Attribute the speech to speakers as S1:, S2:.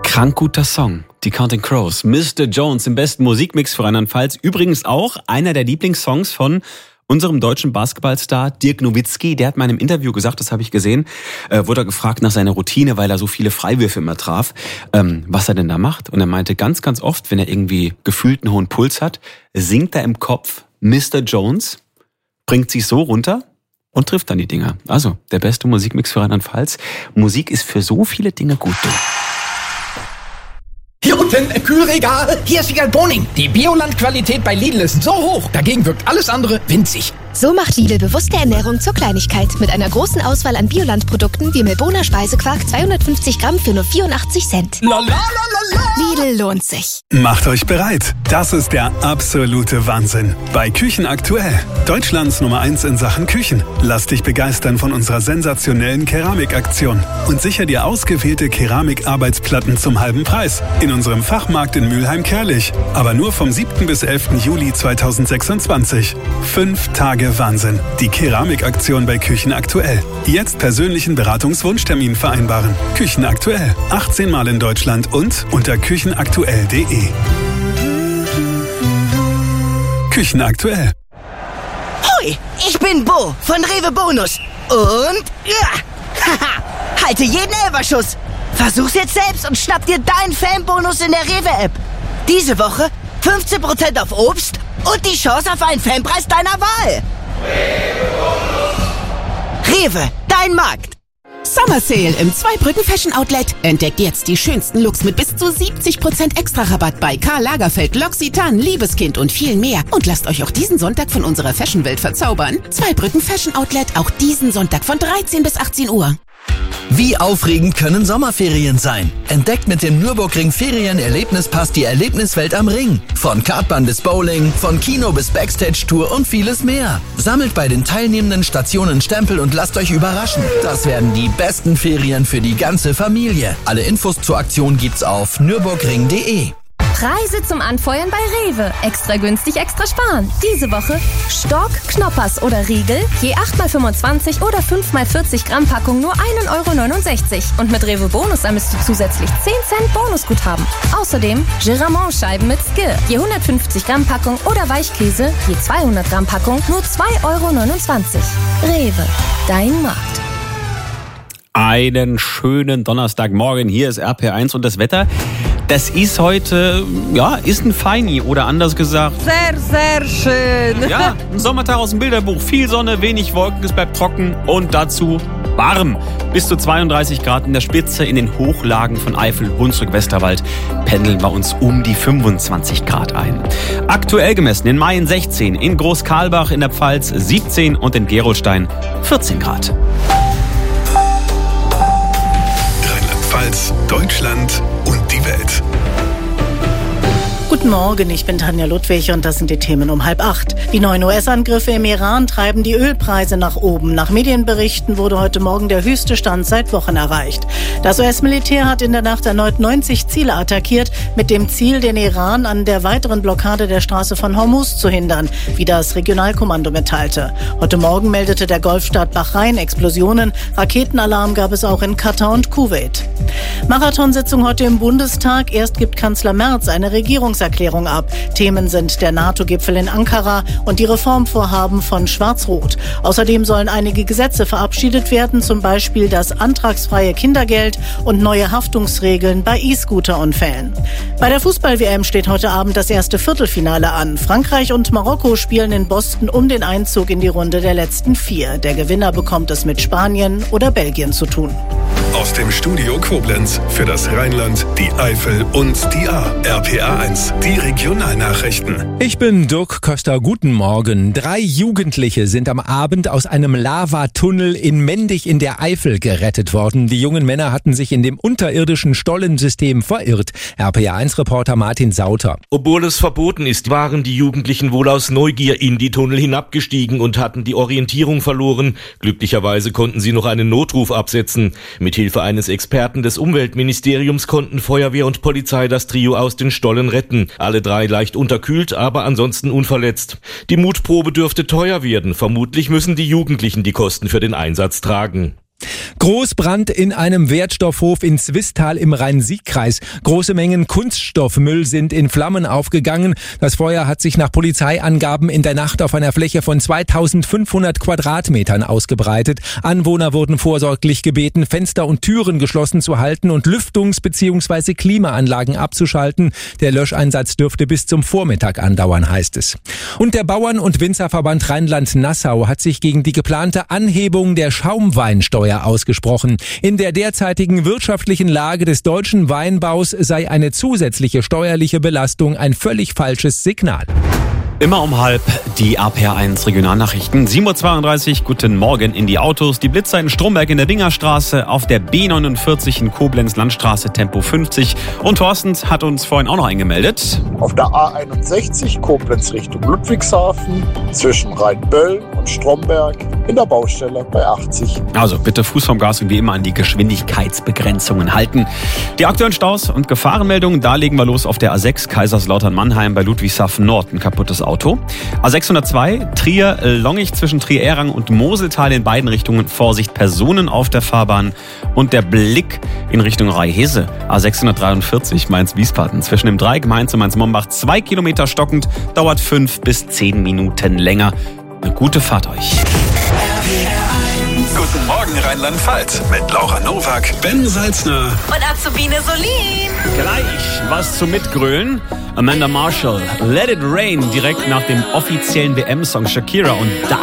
S1: Krank guter Song. Die Counting Crows. Mr. Jones im besten Musikmix für Rheinland-Pfalz. Übrigens auch einer der Lieblingssongs von unserem deutschen Basketballstar Dirk Nowitzki. Der hat mal in einem Interview gesagt, das habe ich gesehen, wurde er gefragt nach seiner Routine, weil er so viele Freiwürfe immer traf, was er denn da macht. Und er meinte, ganz, ganz oft, wenn er irgendwie gefühlt einen hohen Puls hat, singt er im Kopf Mr. Jones, bringt sich so runter und trifft dann die Dinger. Also, der beste Musikmix für Rheinland-Pfalz. Musik ist für so viele Dinge gut, du.
S2: Hier unten im Kühlregal. Hier ist Wiegald Boning. Die Bioland-Qualität bei Lidl ist so hoch, dagegen wirkt alles andere winzig.
S3: So macht Lidl bewusste Ernährung zur Kleinigkeit. Mit einer großen Auswahl an Bioland-Produkten wie Milboner Speisequark 250 Gramm für nur 84 Cent. Lidl lohnt sich.
S4: Macht euch bereit. Das ist der absolute Wahnsinn. Bei Küchen aktuell. Deutschlands Nummer 1 in Sachen Küchen. Lass dich begeistern von unserer sensationellen Keramikaktion. Und sicher dir ausgewählte Keramikarbeitsplatten zum halben Preis. In unserem Fachmarkt in Mülheim-Kerlich. Aber nur vom 7. bis 11. Juli 2026. 5 Tage Wahnsinn. Die Keramikaktion bei Küchen aktuell. Jetzt persönlichen Beratungswunschtermin vereinbaren. Küchen aktuell. 18 Mal in Deutschland und unter küchenaktuell.de. Küchen aktuell.
S5: Hoi, ich bin Bo von Rewe Bonus. Und haha, halte jeden Elferschuss. Versuch's jetzt selbst und schnapp dir deinen Fanbonus in der Rewe-App. Diese Woche 15% auf Obst und die Chance auf einen Fanpreis deiner Wahl. Rewe, dein Markt.
S6: Summer Sale im Zweibrücken Fashion Outlet. Entdeckt jetzt die schönsten Looks mit bis zu 70% Extra-Rabatt bei Karl Lagerfeld, L'Occitane, Liebeskind und viel mehr. Und lasst euch auch diesen Sonntag von unserer Fashionwelt verzaubern. Zweibrücken Fashion Outlet, auch diesen Sonntag von 13 bis 18 Uhr.
S7: Wie aufregend können Sommerferien sein? Entdeckt mit dem Nürburgring Ferien-Erlebnispass die Erlebniswelt am Ring. Von Kartbahn bis Bowling, von Kino bis Backstage-Tour und vieles mehr. Sammelt bei den teilnehmenden Stationen Stempel und lasst euch überraschen. Das werden die besten Ferien für die ganze Familie. Alle Infos zur Aktion gibt's auf nürburgring.de.
S8: Preise zum Anfeuern bei Rewe. Extra günstig, extra sparen. Diese Woche Stork, Knoppers oder Riegel, je 8x25 oder 5x40 Gramm Packung nur 1,69 €. Und mit Rewe Bonus sammelst du zusätzlich 10 Cent Bonusguthaben. Außerdem Giramont-Scheiben mit Skir, je 150 Gramm Packung oder Weichkäse, je 200 Gramm Packung nur 2,29 €. Rewe, dein Markt.
S1: Einen schönen Donnerstagmorgen. Hier ist RPR1 und das Wetter. Das ist heute, ja, ist ein Feini oder anders gesagt.
S9: Sehr, sehr schön.
S1: Ja, ein Sommertag aus dem Bilderbuch. Viel Sonne, wenig Wolken, es bleibt trocken und dazu warm. Bis zu 32 Grad in der Spitze. In den Hochlagen von Eifel, Hunsrück, Westerwald pendeln wir uns um die 25 Grad ein. Aktuell gemessen in Mayen 16, in Großkarlbach in der Pfalz 17 und in Gerolstein 14 Grad.
S4: Rheinland-Pfalz, Deutschland und die Welt.
S10: Guten Morgen, ich bin Tanja Ludwig und das sind die Themen um 7:30. Die neuen US-Angriffe im Iran treiben die Ölpreise nach oben. Nach Medienberichten wurde heute Morgen der höchste Stand seit Wochen erreicht. Das US-Militär hat in der Nacht erneut 90 Ziele attackiert, mit dem Ziel, den Iran an der weiteren Blockade der Straße von Hormuz zu hindern, wie das Regionalkommando mitteilte. Heute Morgen meldete der Golfstaat Bahrain Explosionen. Raketenalarm gab es auch in Katar und Kuwait. Marathonsitzung heute im Bundestag. Erst gibt Kanzler Merz eine Regierungserklärung ab. Themen sind der NATO-Gipfel in Ankara und die Reformvorhaben von Schwarz-Rot. Außerdem sollen einige Gesetze verabschiedet werden, zum Beispiel das antragsfreie Kindergeld und neue Haftungsregeln bei E-Scooter-Unfällen. Bei der Fußball-WM steht heute Abend das erste Viertelfinale an. Frankreich und Marokko spielen in Boston um den Einzug in die Runde der letzten 4. Der Gewinner bekommt es mit Spanien oder Belgien zu tun.
S4: Aus dem Studio Koblenz für das Rheinland, die Eifel und die A. RPR1, die Regionalnachrichten.
S11: Ich bin Dirk Köster, guten Morgen. 3 Jugendliche sind am Abend aus einem Lavatunnel in Mendig in der Eifel gerettet worden. Die jungen Männer hatten sich in dem unterirdischen Stollensystem verirrt. RPR1-Reporter Martin Sauter.
S12: Obwohl es verboten ist, waren die Jugendlichen wohl aus Neugier in die Tunnel hinabgestiegen und hatten die Orientierung verloren. Glücklicherweise konnten sie noch einen Notruf absetzen. Mithilfe eines Experten des Umweltministeriums konnten Feuerwehr und Polizei das Trio aus den Stollen retten. Alle 3 leicht unterkühlt, aber ansonsten unverletzt. Die Mutprobe dürfte teuer werden. Vermutlich müssen die Jugendlichen die Kosten für den Einsatz tragen.
S11: Großbrand in einem Wertstoffhof in Zwistal im Rhein-Sieg-Kreis. Große Mengen Kunststoffmüll sind in Flammen aufgegangen. Das Feuer hat sich nach Polizeiangaben in der Nacht auf einer Fläche von 2500 Quadratmetern ausgebreitet. Anwohner wurden vorsorglich gebeten, Fenster und Türen geschlossen zu halten und Lüftungs- bzw. Klimaanlagen abzuschalten. Der Löscheinsatz dürfte bis zum Vormittag andauern, heißt es. Und der Bauern- und Winzerverband Rheinland-Nassau hat sich gegen die geplante Anhebung der Schaumweinsteuer ausgesprochen. In der derzeitigen wirtschaftlichen Lage des deutschen Weinbaus sei eine zusätzliche steuerliche Belastung ein völlig falsches Signal.
S1: Immer um 12:30 die APR1 Regionalnachrichten. 7:32 Uhr, guten Morgen in die Autos. Die Blitzer in Stromberg in der Dingerstraße, auf der B49 in Koblenz Landstraße Tempo 50. Und Thorstens hat uns vorhin auch noch eingemeldet.
S13: Auf der A61 Koblenz Richtung Ludwigshafen zwischen Rheinböll und Stromberg in der Baustelle bei 80.
S1: Also bitte Fuß vom Gas und wie immer an die Geschwindigkeitsbegrenzungen halten. Die aktuellen Staus und Gefahrenmeldungen, da legen wir los auf der A6 Kaiserslautern-Mannheim bei Ludwigshafen Nord. Ein kaputtes Auto. A602 Trier-Longich zwischen Trier-Errang und Moseltal in beiden Richtungen. Vorsicht, Personen auf der Fahrbahn. Und der Blick in Richtung Rheihese. A643 Mainz-Wiesbaden zwischen dem Dreieck Mainz und Mainz-Mombach 2 Kilometer stockend. Dauert 5 bis 10 Minuten länger. Eine gute Fahrt euch.
S4: Guten Morgen Rheinland-Pfalz mit Laura Nowak, Ben Salzner
S14: und Azubine Solin.
S1: Gleich was zum Mitgrölen. Amanda Marshall, Let It Rain, direkt nach dem offiziellen WM-Song Shakira und